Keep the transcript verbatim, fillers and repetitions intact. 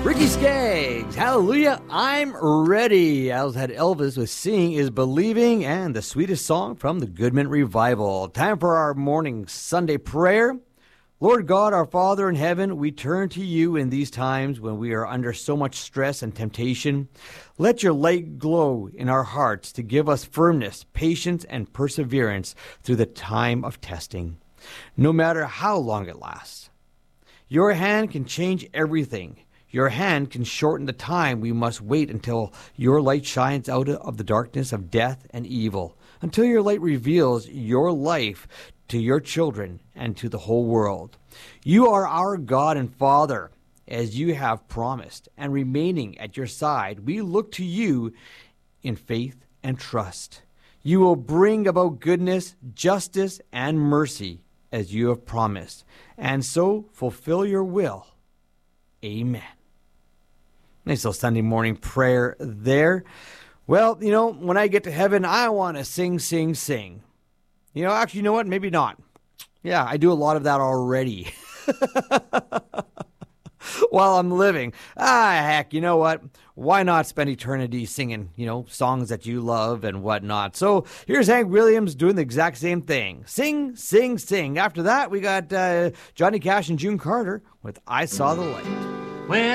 Ricky Skaggs, hallelujah, I'm ready. I also had Elvis with Seeing is Believing and the sweetest song from the Goodman Revival. Time for our morning Sunday prayer. Lord God, our Father in heaven, we turn to you in these times when we are under so much stress and temptation. Let your light glow in our hearts to give us firmness, patience, and perseverance through the time of testing, no matter how long it lasts. Your hand can change everything. Your hand can shorten the time we must wait until your light shines out of the darkness of death and evil, until your light reveals your life to your children and to the whole world. You are our God and Father, as you have promised, and remaining at your side, we look to you in faith and trust. You will bring about goodness, justice, and mercy, as you have promised, and so fulfill your will. Amen. Nice little Sunday morning prayer there. Well, you know, when I get to heaven, I want to sing, sing, sing. You know, actually, you know what? Maybe not. Yeah, I do a lot of that already while I'm living. Ah, heck, you know what? Why not spend eternity singing, you know, songs that you love and whatnot? So here's Hank Williams doing the exact same thing. Sing, sing, sing. After that, we got uh, Johnny Cash and June Carter with I Saw the Light. Well,